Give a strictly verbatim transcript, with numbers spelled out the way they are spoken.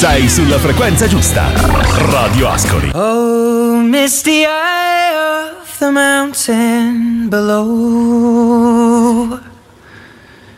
Sei sulla frequenza giusta. Radio Ascoli. Oh, misty eye of the mountain below.